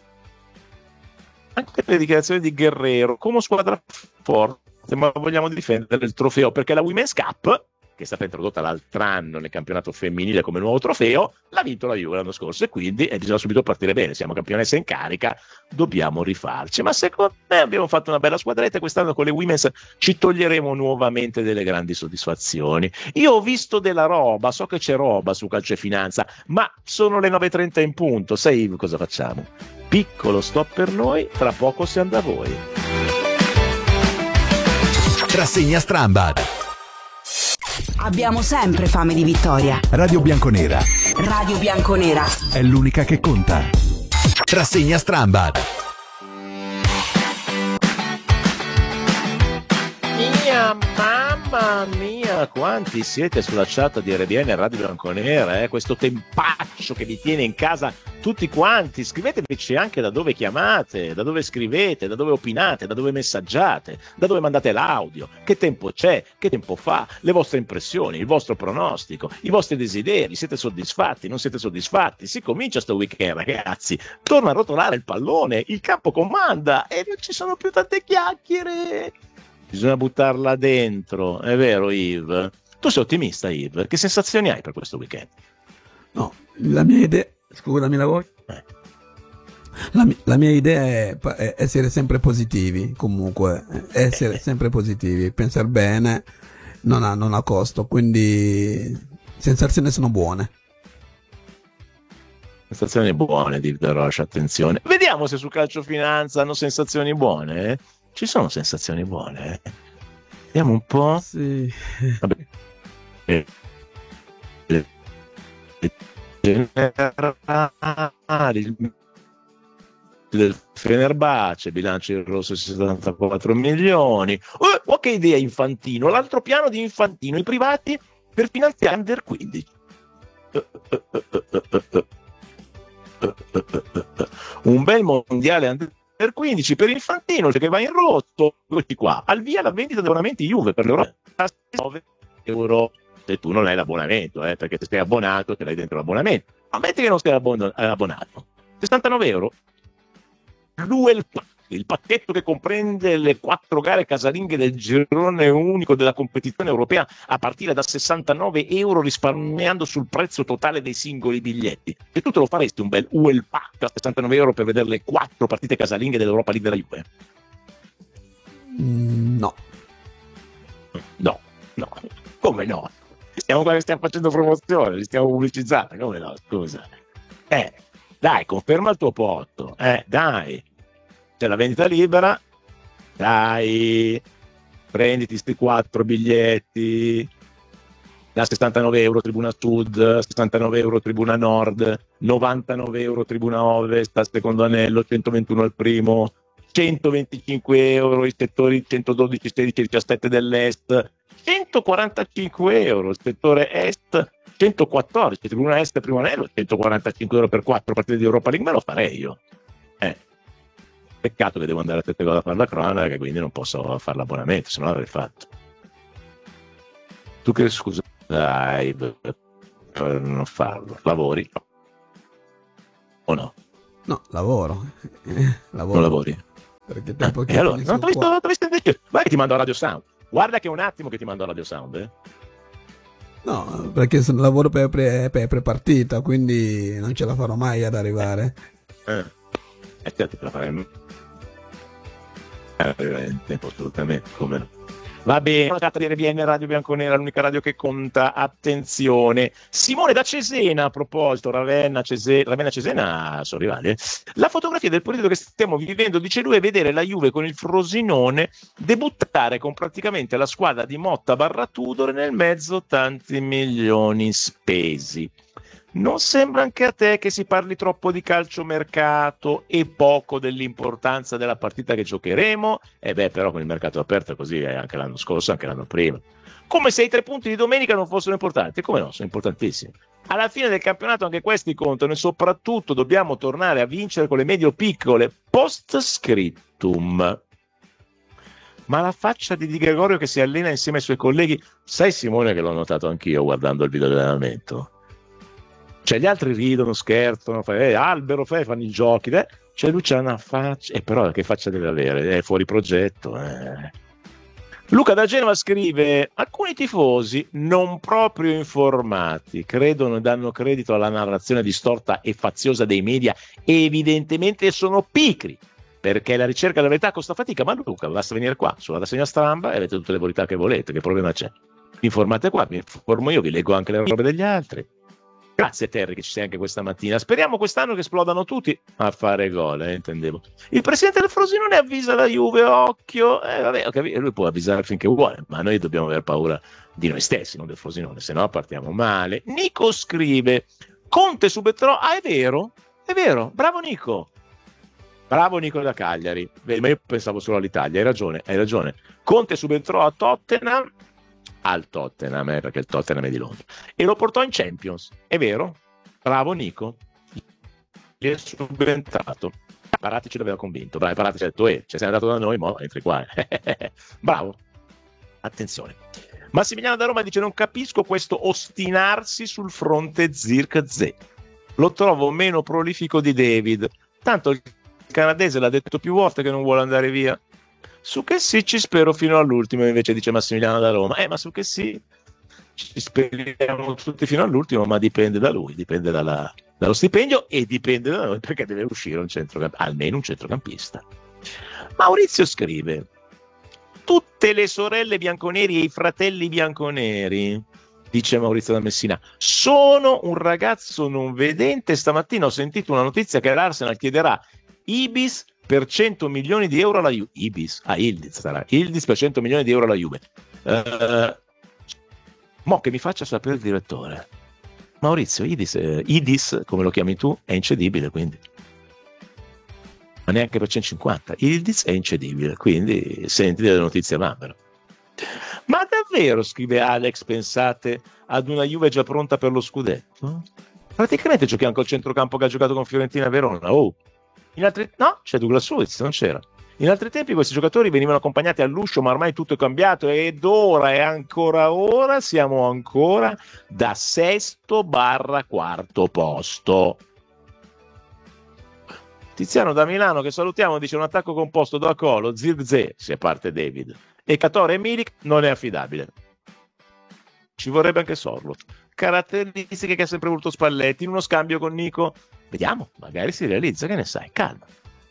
anche le dichiarazioni di Guerrero, come squadra forte, ma vogliamo difendere il trofeo, perché la Women's Cup, che è stata introdotta l'altro anno nel campionato femminile come nuovo trofeo, l'ha vinto la Juve l'anno scorso e quindi eh, bisogna subito partire bene. Siamo campionessa in carica, dobbiamo rifarci. Ma secondo me abbiamo fatto una bella squadretta e quest'anno con le Women's ci toglieremo nuovamente delle grandi soddisfazioni. Io ho visto della roba, so che c'è roba su Calcio e Finanza, ma sono le nove e trenta in punto. Sai cosa facciamo? Piccolo stop per noi, tra poco siamo da voi. Rassegna Strambad. Abbiamo sempre fame di vittoria. Radio Bianconera Radio Bianconera è l'unica che conta. Rassegna Strambad. Mia mamma mia, quanti siete sulla chat di R B N Radio Bianconera, eh? Questo tempaccio che vi tiene in casa tutti quanti. Scriveteci anche da dove chiamate, da dove scrivete, da dove opinate, da dove messaggiate, da dove mandate l'audio, che tempo c'è, che tempo fa, le vostre impressioni, il vostro pronostico, i vostri desideri. Siete soddisfatti, non siete soddisfatti? Si comincia sto weekend, ragazzi, torna a rotolare il pallone, il campo comanda e non ci sono più tante chiacchiere. Bisogna buttarla dentro, è vero Yves? Tu sei ottimista, Yves? Che sensazioni hai per questo weekend? No, la mia idea, scusami la voce, Eh. la, mi- la mia idea è, pa- è essere sempre positivi, comunque, eh, essere Eh. sempre positivi, pensare bene non ha, non ha costo, quindi sensazioni sono buone. Sensazioni buone di Roche, attenzione. Vediamo se su Calcio Finanza hanno sensazioni buone, eh? Ci sono sensazioni buone, eh? Vediamo un po'. Sì. Vabbè. Eh. Eh. Generali del Fenerbahce, bilancio in rosso settantaquattro milioni. Oh, oh, che idea Infantino, l'altro piano di Infantino, i privati per finanziare under quindici. Un bel mondiale under quindici per Infantino che va in rosso. Eccoci qua, al via la vendita di abbonamenti Juve per l'Europa a nove euro se tu non hai l'abbonamento, eh, perché se sei abbonato te l'hai dentro l'abbonamento. Ammetti che non sei abbon- abbonato, sessantanove euro Duel Pack, il pacchetto che comprende le quattro gare casalinghe del girone unico della competizione europea a partire da sessantanove euro, risparmiando sul prezzo totale dei singoli biglietti. E tu te lo faresti un bel U E L Pack a sessantanove euro per vedere le quattro partite casalinghe dell'Europa League della Juve? Mm, no. No, no, come no? Stiamo, stiamo facendo promozione, li stiamo pubblicizzando, come no? Scusa. Eh, dai, conferma il tuo potto, eh, dai. C'è la vendita libera, dai, prenditi sti quattro biglietti, da sessantanove euro Tribuna Sud, sessantanove euro Tribuna Nord, novantanove euro Tribuna Ovest al secondo anello, centoventuno al primo, centoventicinque euro i settori centododici, sedici, diciassette dell'Est, centoquarantacinque euro il settore Est, centoquattordici Tribuna Est primo anello, centoquarantacinque euro per quattro partite di Europa League, me lo farei io. Eh. Peccato che devo andare a Tette Gol a fare la cronaca, quindi non posso fare l'abbonamento, se no l'avrei fatto. Tu che scusa dai per non farlo, lavori o no? No, lavoro. Eh, lavoro. Non lavori? Perché tempo Ah, che e allora, finisco non ti ho visto, qua. non t'ho visto io. Guarda che ti mando a Radio Sound. Guarda che è un attimo che ti mando a Radio Sound, eh. No, perché sono- lavoro per, pre, per prepartita, quindi non ce la farò mai ad arrivare. Eh, eh te la faremo. Eh, tempo assolutamente, come no. Va bene, la tratta di R B N Radio Bianconera, l'unica radio che conta. Attenzione, Simone da Cesena, a proposito, Ravenna, Cese- Ravenna Cesena sono rivali, eh. La fotografia del periodo che stiamo vivendo, dice lui, è vedere la Juve con il Frosinone debuttare con praticamente la squadra di Motta barra Tudor, nel mezzo tanti milioni spesi. Non sembra anche a te che si parli troppo di calciomercato e poco dell'importanza della partita che giocheremo? E beh, però con il mercato aperto è così, eh, anche l'anno scorso, anche l'anno prima. Come se i tre punti di domenica non fossero importanti. Come no, sono importantissimi. Alla fine del campionato anche questi contano e soprattutto dobbiamo tornare a vincere con le medio-piccole. Post scriptum. Ma la faccia di Di Gregorio che si allena insieme ai suoi colleghi, sai Simone che l'ho notato anch'io guardando il video dell'allenamento? Cioè gli altri ridono, scherzano, fai, eh, albero, fai, fanno i giochi, eh. Cioè lui c'ha una faccia, e però che faccia deve avere? È fuori progetto. Eh. Luca da Genova scrive: alcuni tifosi non proprio informati credono e danno credito alla narrazione distorta e faziosa dei media e evidentemente sono pigri, perché la ricerca della verità costa fatica. Ma Luca, basta venire qua sulla rassegna stramba e avete tutte le verità che volete, che problema c'è? Vi informate qua, vi informo io, vi leggo anche le robe degli altri. Grazie Terry che ci sei anche questa mattina. Speriamo quest'anno che esplodano tutti a fare gol, eh, intendevo. Il presidente del Frosinone avvisa la Juve, occhio. Eh, vabbè, ho capito, lui può avvisare finché vuole, ma noi dobbiamo aver paura di noi stessi, non del Frosinone, se no partiamo male. Nico scrive: Conte subentrò. Ah, è vero? È vero, bravo Nico. Bravo Nico da Cagliari. Beh, ma io pensavo solo all'Italia, hai ragione, hai ragione. Conte subentrò a Tottenham. Al Tottenham, eh, perché il Tottenham è di Londra, e lo portò in Champions, è vero? Bravo Nico, gli è subentrato. Parati ce l'aveva convinto, bravo, Parati ci ha detto, eh, ci sei andato da noi, mo entri qua. Bravo, attenzione. Massimiliano da Roma dice: non capisco questo ostinarsi sul fronte Zirkzee, lo trovo meno prolifico di David, tanto il canadese l'ha detto più volte che non vuole andare via. Su che sì ci spero fino all'ultimo, invece dice Massimiliano da Roma. Eh, ma su che sì ci speriamo tutti fino all'ultimo, ma dipende da lui, dipende dalla, dallo stipendio e dipende da noi, perché deve uscire un centrocampista, almeno un centrocampista. Maurizio scrive: tutte le sorelle bianconeri e i fratelli bianconeri, dice Maurizio da Messina, sono un ragazzo non vedente. Stamattina ho sentito una notizia che l'Arsenal chiederà Ibis per cento milioni di euro alla Juve. Ibis, ah, Ildiz sarà. Ildiz per cento milioni di euro alla Juve. Uh, mo che mi faccia sapere il direttore. Maurizio, Idis, eh, Idis, come lo chiami tu, è incedibile, quindi. Ma neanche per centocinquanta. Ildiz è incedibile, quindi senti delle notizie vanno. Ma davvero, scrive Alex, pensate ad una Juve già pronta per lo scudetto? Praticamente giochiamo col centrocampo che ha giocato con Fiorentina e Verona. Oh. In altri... No, c'è Douglas Luiz, non c'era. In altri tempi questi giocatori venivano accompagnati all'uscio, ma ormai tutto è cambiato ed ora e ancora ora siamo ancora da sesto barra quarto posto. Tiziano da Milano, che salutiamo, dice: un attacco composto da Colo, Zirkzee, se parte David, e Catore e Milik non è affidabile. Ci vorrebbe anche Sorloth. Caratteristiche che ha sempre voluto Spalletti. In uno scambio con Nico, vediamo, magari si realizza, che ne sai, calma.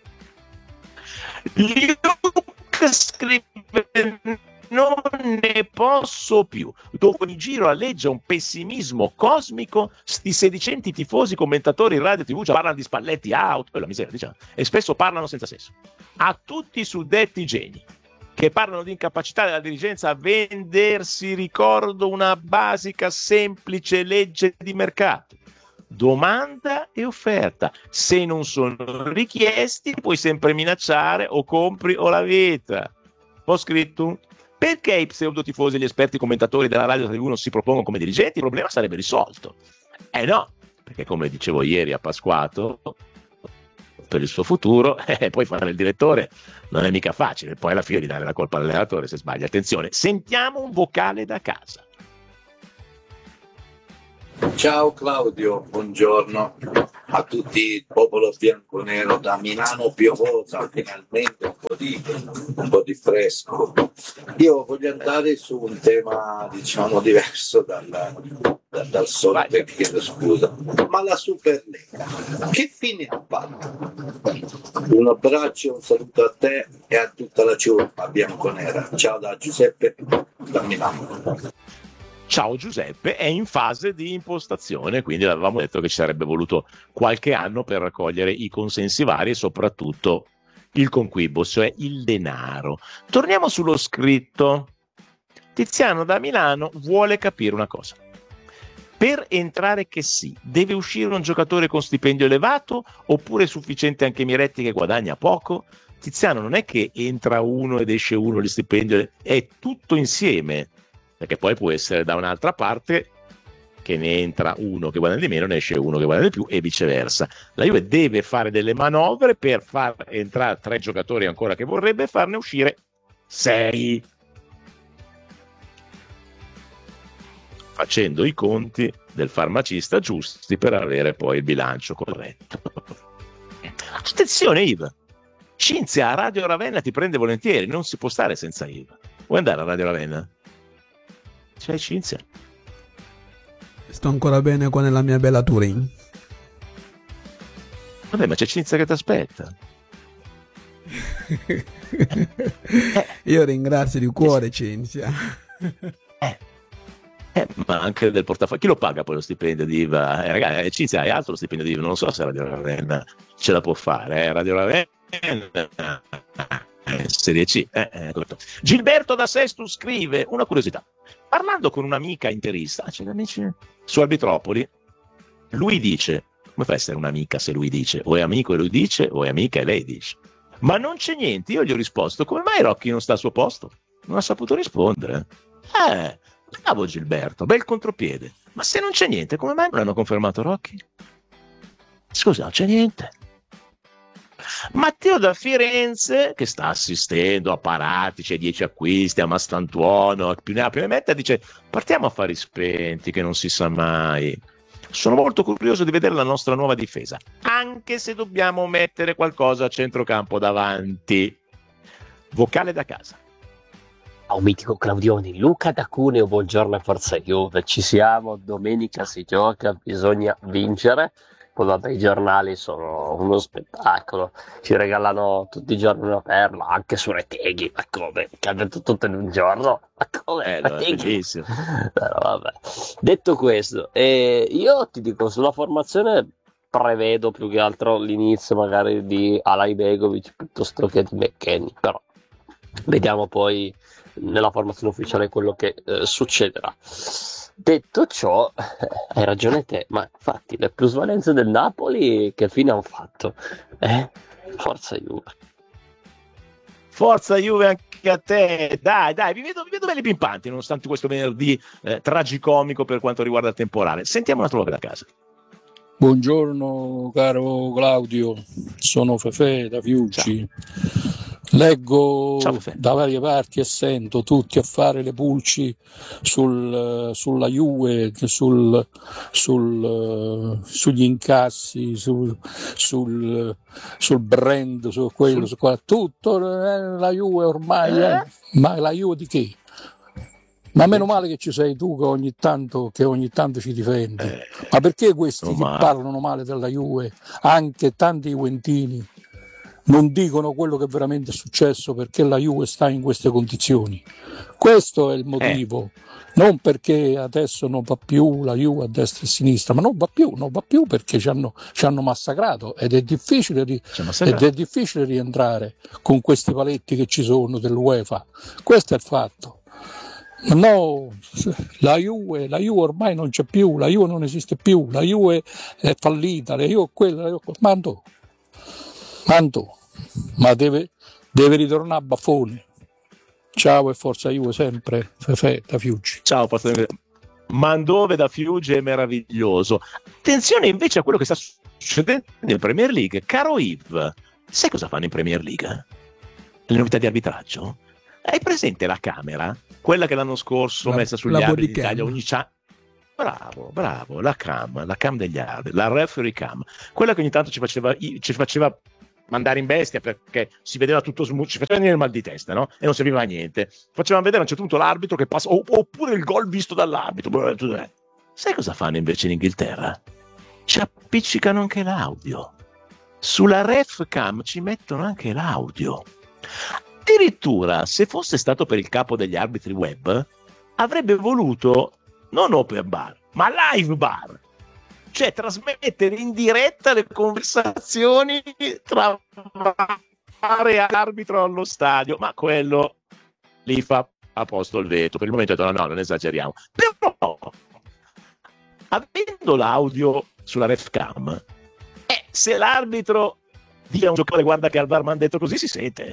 Luke scrive: non ne posso più. Dopo il giro alleggia un pessimismo cosmico. Sti sedicenti tifosi commentatori in radio tivù già parlano di Spalletti out, quella miseria, diciamo, e spesso parlano senza senso. A tutti i suddetti geni che parlano di incapacità della dirigenza a vendersi, ricordo una basica semplice legge di mercato: domanda e offerta. Se non sono richiesti puoi sempre minacciare, o compri o la vita. Ho scritto: perché i pseudotifosi e gli esperti commentatori della radio tivù non si propongono come dirigenti? Il problema sarebbe risolto. Eh no, perché come dicevo ieri a Pasquato, per il suo futuro, eh, poi fare il direttore non è mica facile, poi alla fine di dare la colpa all'allenatore se sbaglia. Attenzione, sentiamo un vocale da casa. Ciao Claudio, buongiorno a tutti, il popolo bianconero da Milano piovosa, finalmente un po' di, un po' di fresco. Io voglio andare su un tema diciamo diverso dal, dal, dal solito, chiedo scusa, ma la Superlega, che fine ha fatto? Un abbraccio, un saluto a te e a tutta la ciurma bianconera. Ciao da Giuseppe da Milano. Ciao Giuseppe, è in fase di impostazione, quindi avevamo detto che ci sarebbe voluto qualche anno per raccogliere i consensi vari e soprattutto il conquibo, cioè il denaro. Torniamo sullo scritto. Tiziano da Milano vuole capire una cosa. Per entrare che sì, deve uscire un giocatore con stipendio elevato oppure è sufficiente anche Miretti che guadagna poco? Tiziano, non è che entra uno ed esce uno di stipendio, è tutto insieme. Perché poi può essere da un'altra parte che ne entra uno che guadagna di meno, ne esce uno che guadagna di più e viceversa. La Juve deve fare delle manovre per far entrare tre giocatori ancora che vorrebbe e farne uscire sei. Facendo i conti del farmacista giusti per avere poi il bilancio corretto. Attenzione Iva, Cinzia a Radio Ravenna ti prende volentieri, non si può stare senza Iva. Vuoi andare a Radio Ravenna? C'è Cinzia. Sto ancora bene qua nella mia bella Turin. Vabbè, ma c'è Cinzia che ti aspetta. Io ringrazio di cuore Cinzia. Eh. Eh, ma anche del portafoglio. Chi lo paga poi lo stipendio di Iva? Eh, ragazzi, Cinzia hai altro lo stipendio di Iva? Non so se Radio Ravenna ce la può fare. Eh? Radio Ravenna eh, Serie C. Eh, eh, Gilberto da Sesto scrive una curiosità. Parlando con un'amica interista, c'è amici su Arbitropoli, lui dice, come fa a essere un'amica se lui dice? O è amico e lui dice, o è amica e lei dice. Ma non c'è niente, io gli ho risposto, come mai Rocchi non sta al suo posto? Non ha saputo rispondere. Eh, bravo Gilberto, bel contropiede. Ma se non c'è niente, come mai non hanno confermato Rocchi? Scusa, non c'è niente. Matteo da Firenze, che sta assistendo a Paratici, ai dieci acquisti, a Mastantuono, più ne ha più ne metta, dice partiamo a fari spenti che non si sa mai. Sono molto curioso di vedere la nostra nuova difesa, anche se dobbiamo mettere qualcosa a centrocampo davanti. Vocale da casa. Ciao mitico Claudioni, Luca da Cuneo, buongiorno e forza Juve, ci siamo, domenica si gioca, bisogna vincere. Poi vabbè, i giornali sono uno spettacolo, ci regalano tutti i giorni una perla, anche su Reteghi, ma come? Che ha detto tutto in un giorno? Ma come? Eh, no, è bellissimo. Però vabbè. Detto questo, eh, io ti dico, sulla formazione prevedo più che altro l'inizio magari di Alajbegovic piuttosto che di McKennie, però vediamo poi nella formazione ufficiale quello che eh, succederà. Detto ciò, hai ragione te, ma infatti le plusvalenze del Napoli che fine hanno fatto? Eh? Forza Juve. Forza Juve anche a te, dai dai, vi vedo, vi vedo belli pimpanti nonostante questo venerdì eh, tragicomico per quanto riguarda il temporale. Sentiamo una trova da casa. Buongiorno caro Claudio, sono Fefe da Fiuggi. Leggo Ciao, da varie parti e sento tutti a fare le pulci sul, sulla Juve, sul, sul, sugli incassi, sul, sul, sul brand, su quello, su quello. Tutto eh, la Juve ormai, eh? Ma la Juve di che? Ma meno male che ci sei tu che ogni tanto, che ogni tanto ci difendi. Eh, Ma perché questi che male. parlano male della Juve, anche tanti juventini, non dicono quello che veramente è successo perché la Juve sta in queste condizioni? Questo è il motivo, eh. non perché adesso non va più la Juve a destra e a sinistra, ma non va più, non va più perché ci hanno, ci hanno massacrato ed è difficile ri, ed è difficile rientrare con questi paletti che ci sono dell'UEFA. Questo è il fatto. No, la Juve, la Juve ormai non c'è più, la Juve non esiste più, la Juve è fallita, la Juve è quella, la Juve... Mando, Mando, ma deve, deve ritornare a Baffone. Ciao e forza Juve sempre, Fefe da Fiuggi. Ciao, Mandove da Fiuggi è meraviglioso. Attenzione invece a quello che sta succedendo in Premier League. Caro Yves, sai cosa fanno in Premier League? Le novità di arbitraggio? Hai presente la camera? Quella che l'anno scorso la, messa sugli arbitri d'Italia ogni, cia- bravo, bravo, la cam, la cam degli arbitri, la referee cam, quella che ogni tanto ci faceva, ci faceva mandare in bestia perché si vedeva tutto smooth, ci faceva venire il mal di testa, no? E non serviva a niente. Facevano vedere a un certo punto l'arbitro che passa, oppure il gol visto dall'arbitro. Sai cosa fanno invece in Inghilterra? Ci appiccicano anche l'audio. Sulla ref cam ci mettono anche l'audio. Addirittura, se fosse stato per il capo degli arbitri web, avrebbe voluto non open bar, ma live bar. Cioè trasmettere in diretta le conversazioni tra vari e arbitro allo stadio, ma quello lì fa a posto il veto. Per il momento ho detto no, no, non esageriamo. Però, avendo l'audio sulla ref cam, eh, se l'arbitro dice a un giocatore guarda che al bar mi hanno detto così, si sente.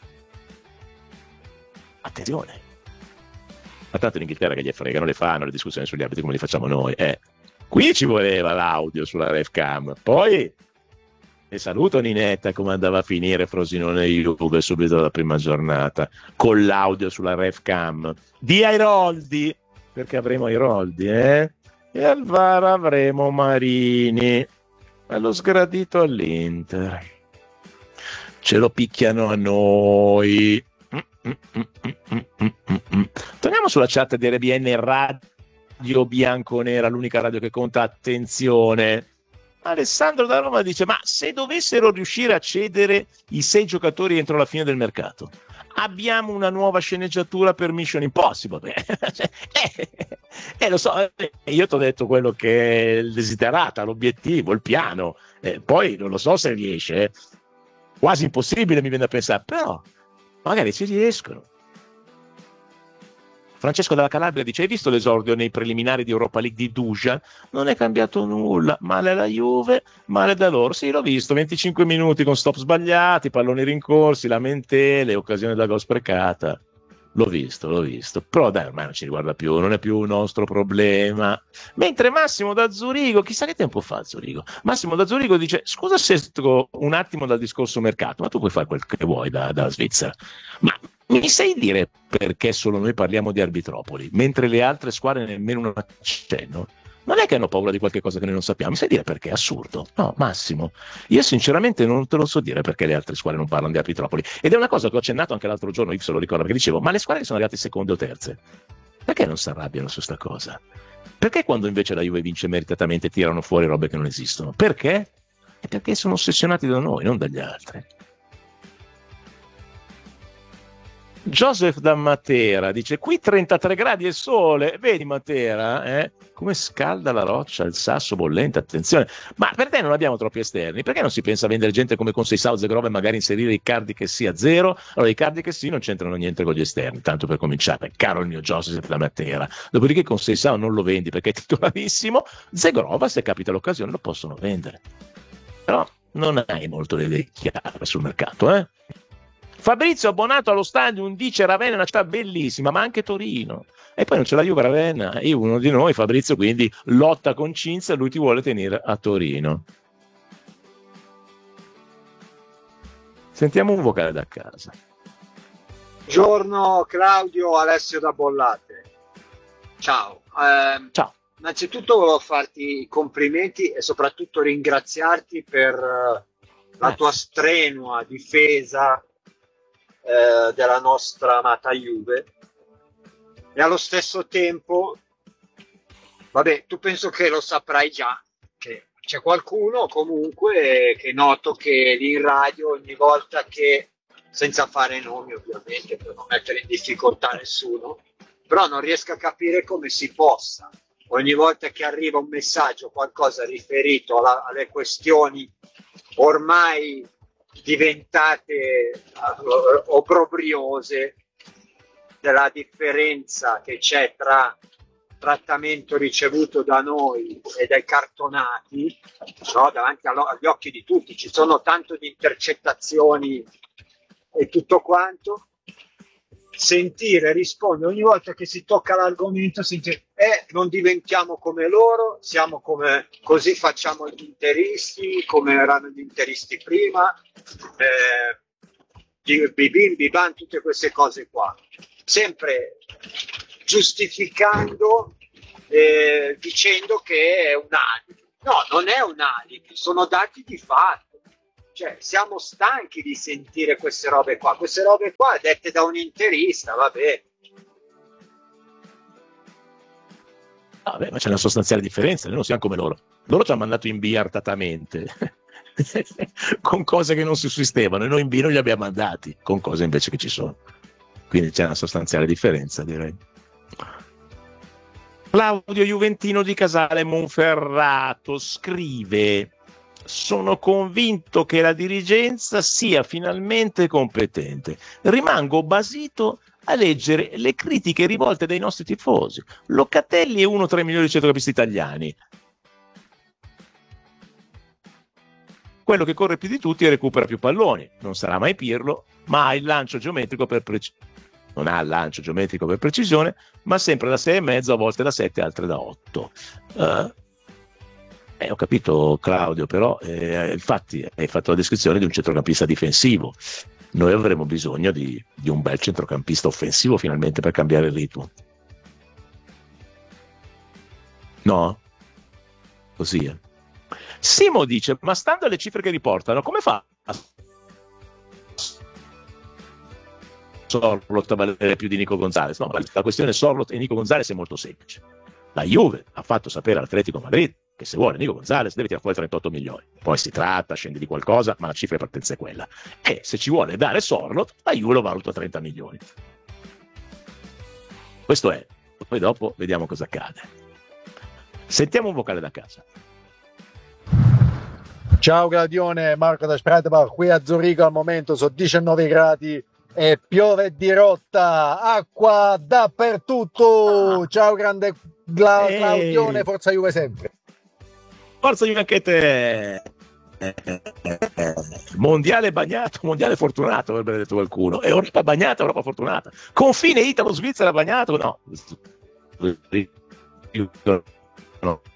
Attenzione. Ma tanto in Inghilterra che gli frega, non le fanno le discussioni sugli arbitri come le facciamo noi, eh. Qui ci voleva l'audio sulla ref cam. Poi e saluto Ninetta come andava a finire Frosinone Juve subito dalla prima giornata con l'audio sulla ref cam. Di Airoldi, perché avremo Airoldi, eh? E al V A R avremo Marini. Bello sgradito all'Inter. Ce lo picchiano a noi. Mm, mm, mm, mm, mm, mm. Torniamo sulla chat di R B N Radio Bianconera, l'unica radio che conta. Attenzione, Alessandro da Roma dice: ma se dovessero riuscire a cedere i sei giocatori entro la fine del mercato, abbiamo una nuova sceneggiatura per Mission Impossible. eh, eh, lo so, io ti ho detto quello che è il desiderata, l'obiettivo, il piano, eh, poi non lo so se riesce, eh. Quasi impossibile mi viene a pensare, però magari ci riescono. Francesco dalla Calabria dice: hai visto l'esordio nei preliminari di Europa League di Dusan? Non è cambiato nulla, male la Juve, male da loro. Sì, l'ho visto, venticinque minuti con stop sbagliati, palloni rincorsi, lamentele, occasione da gol sprecata. L'ho visto, l'ho visto, però dai, ormai non ci riguarda più, non è più un nostro problema. Mentre Massimo da Zurigo, chissà che tempo fa Zurigo, Massimo da Zurigo dice: scusa se esco un attimo dal discorso mercato, ma tu puoi fare quel che vuoi da, da Svizzera, ma mi sai dire perché solo noi parliamo di Arbitropoli, mentre le altre squadre nemmeno un accenno? Non è che hanno paura di qualche cosa che noi non sappiamo, mi sai dire perché? È assurdo. No, Massimo, io sinceramente non te lo so dire perché le altre squadre non parlano di Arbitropoli. Ed è una cosa che ho accennato anche l'altro giorno, io se lo ricordo, perché dicevo: ma le squadre che sono arrivate seconde o terze, perché non si arrabbiano su sta cosa? Perché quando invece la Juve vince meritatamente tirano fuori robe che non esistono? Perché? È perché sono ossessionati da noi, non dagli altri. Joseph da Matera dice: qui trentatré gradi e sole, vedi Matera, eh? Come scalda la roccia, il sasso bollente, attenzione. Ma per te non abbiamo troppi esterni? Perché non si pensa a vendere gente come con Seisao, Zegrova e magari inserire i cardi che sì a zero? Allora i cardi che sì non c'entrano niente con gli esterni, tanto per cominciare, caro il mio Joseph da Matera. Dopodiché con Seisao non lo vendi perché è titolarissimo, Zegrova se capita l'occasione lo possono vendere. Però non hai molto le idee chiare sul mercato, eh? Fabrizio abbonato allo Stadium dice: Ravenna è una città bellissima, ma anche Torino. E poi non ce la Juve Ravenna, io uno di noi, Fabrizio, quindi lotta con Cinzia, lui ti vuole tenere a Torino. Sentiamo un vocale da casa. Buongiorno Claudio, Alessio da Bollate. Ciao. Eh, Ciao. Innanzitutto volevo farti i complimenti e soprattutto ringraziarti per la tua strenua difesa Eh, della nostra amata Juve, e allo stesso tempo, vabbè, tu penso che lo saprai già, che c'è qualcuno comunque che noto che lì in radio ogni volta che, senza fare nomi ovviamente per non mettere in difficoltà nessuno, però non riesco a capire come si possa, ogni volta che arriva un messaggio, qualcosa riferito alla, alle questioni ormai diventate uh, obbrobriose, della differenza che c'è tra trattamento ricevuto da noi e dai cartonati, no? Davanti allo, agli occhi di tutti ci sono tanto di intercettazioni e tutto quanto. Sentire rispondere ogni volta che si tocca l'argomento, sentire eh, non diventiamo come loro, siamo come così, facciamo gli interisti come erano gli interisti prima, eh, bibim, biban, tutte queste cose qua, sempre giustificando eh, dicendo che è un alibi. No, non è un alibi, sono dati di fatto. Cioè, siamo stanchi di sentire queste robe qua. Queste robe qua dette da un interista, vabbè. Vabbè, ma c'è una sostanziale differenza, noi non siamo come loro. Loro ci hanno mandato in B artatamente, con cose che non si sussistevano, e noi in B non li abbiamo mandati, con cose invece che ci sono. Quindi c'è una sostanziale differenza, direi. Claudio Juventino di Casale Monferrato scrive: sono convinto che la dirigenza sia finalmente competente. Rimango basito a leggere le critiche rivolte dai nostri tifosi. Locatelli è uno tra i migliori centrocampisti italiani. Quello che corre più di tutti e recupera più palloni. Non sarà mai Pirlo, ma ha il lancio geometrico per precisione. Non ha il lancio geometrico per precisione, ma sempre da sei e mezzo, a volte da sette, altre da otto. Uh, eh, ho capito, Claudio, però eh, infatti hai fatto la descrizione di un centrocampista difensivo. Noi avremo bisogno di, di un bel centrocampista offensivo finalmente per cambiare il ritmo. No? Così è. Simo dice: ma stando alle cifre che riportano, come fa Sorloth a valere più di Nico Gonzalez? No, la questione Sorloth e Nico Gonzalez è molto semplice. La Juve ha fatto sapere all'Atletico Madrid che se vuole Nico Gonzalez deve tirare fuori trentotto milioni. Poi si tratta, scende di qualcosa, ma la cifra di partenza è quella. E se ci vuole dare Sorloth, la Juve lo valuta a trenta milioni. Questo è. Poi dopo vediamo cosa accade. Sentiamo un vocale da casa. Ciao Gladione, Marco da Sprataba, qui a Zurigo al momento sono diciannove gradi e piove di rotta, acqua dappertutto. Ciao grande Gla- Ehi. Claudione, forza Juve sempre. Forza Juve anche te. Mondiale bagnato, mondiale fortunato, avrebbe detto qualcuno. Europa bagnata, Europa fortunata. Confine Italo-Svizzera bagnato, no. No.